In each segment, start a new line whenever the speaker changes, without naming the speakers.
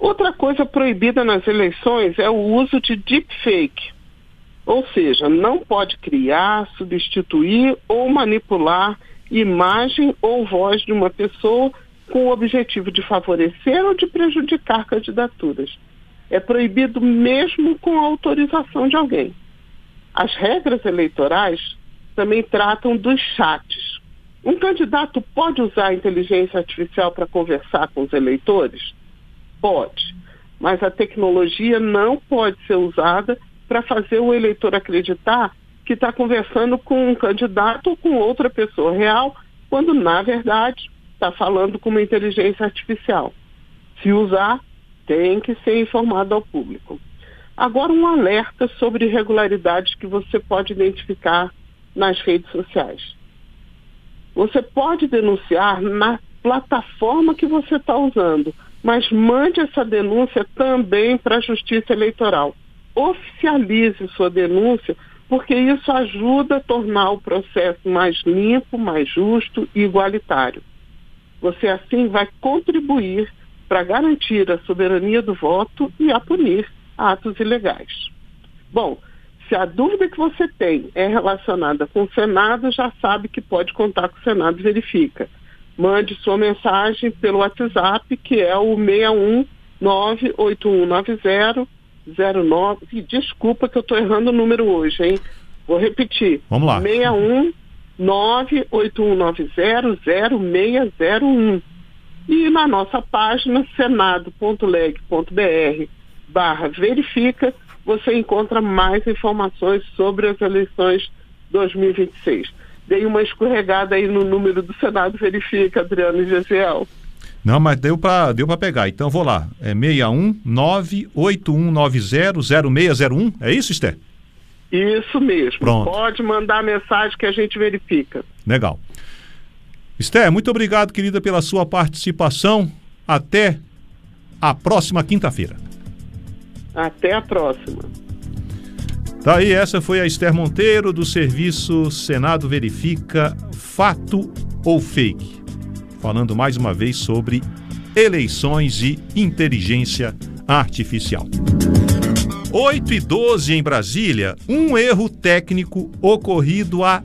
Outra coisa proibida nas eleições é o uso de deepfake. Ou seja, não pode criar, substituir ou manipular imagem ou voz de uma pessoa com o objetivo de favorecer ou de prejudicar candidaturas. É proibido mesmo com a autorização de alguém. As regras eleitorais também tratam dos chats. Um candidato pode usar a inteligência artificial para conversar com os eleitores? Pode, mas a tecnologia não pode ser usada para fazer o eleitor acreditar que está conversando com um candidato ou com outra pessoa real, quando, na verdade, está falando com uma inteligência artificial. Se usar, tem que ser informado ao público. Agora, um alerta sobre irregularidades que você pode identificar nas redes sociais. Você pode denunciar na plataforma que você está usando, mas mande essa denúncia também para a Justiça Eleitoral. Oficialize sua denúncia, porque isso ajuda a tornar o processo mais limpo, mais justo e igualitário. Você, assim, vai contribuir para garantir a soberania do voto e a punir atos ilegais. Bom, se a dúvida que você tem é relacionada com o Senado, já sabe que pode contar com o Senado Verifica. Mande sua mensagem pelo WhatsApp, que é o 619819009. Desculpa que eu estou errando o número hoje, hein? Vou repetir.
Vamos lá.
61981900601. E na nossa página senado.leg.br/verifica, você encontra mais informações sobre as eleições 2026. Dei uma escorregada aí no número do Senado Verifica, Adriano e Gesiel.
Não, mas deu para pegar. Então vou lá. É 61981900601. É isso, Esther?
Isso mesmo.
Pronto.
Pode mandar mensagem que a gente verifica.
Legal. Esther, muito obrigado, querida, pela sua participação. Até a próxima quinta-feira.
Até a próxima.
Tá aí, essa foi a Esther Monteiro, do serviço Senado Verifica, Fato ou Fake, falando mais uma vez sobre eleições e inteligência artificial. 8h12 em Brasília, um erro técnico ocorrido há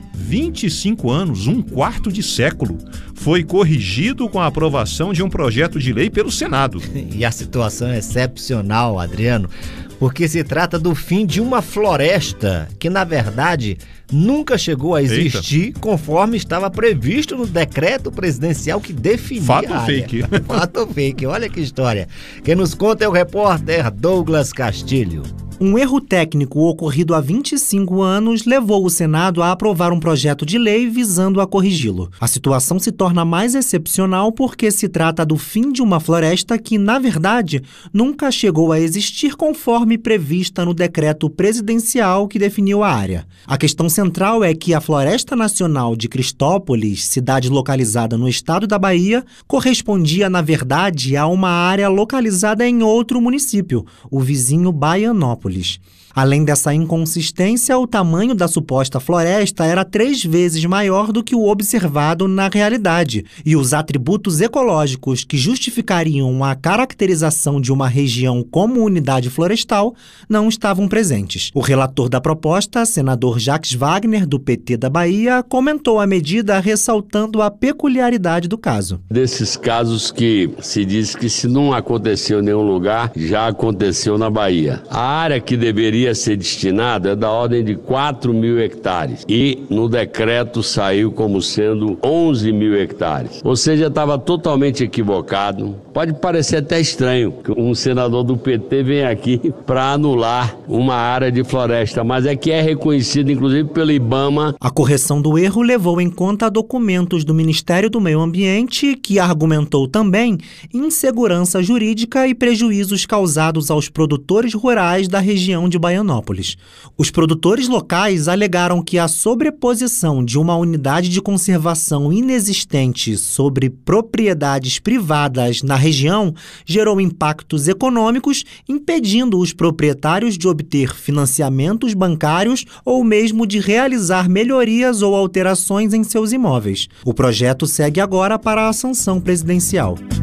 25 anos, um quarto de século, foi corrigido com a aprovação de um projeto de lei pelo Senado.
E a situação é excepcional, Adriano, porque se trata do fim de uma floresta que, na verdade, nunca chegou a existir. Eita. Conforme estava previsto no decreto presidencial que definia
Fato
a área.
Fake.
Fato fake, olha que história. Quem nos conta é o repórter Douglas Castilho.
Um erro técnico ocorrido há 25 anos levou o Senado a aprovar um projeto de lei visando a corrigi-lo. A situação se torna mais excepcional porque se trata do fim de uma floresta que, na verdade, nunca chegou a existir conforme prevista no decreto presidencial que definiu a área. A questão central é que a Floresta Nacional de Cristópolis, cidade localizada no estado da Bahia, correspondia, na verdade, a uma área localizada em outro município, o vizinho Baianópolis. Além dessa inconsistência, o tamanho da suposta floresta era 3 vezes maior do que o observado na realidade, e os atributos ecológicos que justificariam a caracterização de uma região como unidade florestal não estavam presentes. O relator da proposta, senador Jacques Wagner, do PT da Bahia, comentou a medida ressaltando a peculiaridade do caso.
Desses casos que se diz que se não aconteceu em nenhum lugar, já aconteceu na Bahia. A área que deveria ser destinada é da ordem de 4.000 hectares e no decreto saiu como sendo 11.000 hectares. Ou seja, estava totalmente equivocado. Pode parecer até estranho que um senador do PT venha aqui para anular uma área de floresta, mas é que é reconhecido inclusive pelo IBAMA.
A correção do erro levou em conta documentos do Ministério do Meio Ambiente, que argumentou também insegurança jurídica e prejuízos causados aos produtores rurais da região de Baianópolis. Os produtores locais alegaram que a sobreposição de uma unidade de conservação inexistente sobre propriedades privadas na região gerou impactos econômicos, impedindo os proprietários de obter financiamentos bancários ou mesmo de realizar melhorias ou alterações em seus imóveis. O projeto segue agora para a sanção presidencial.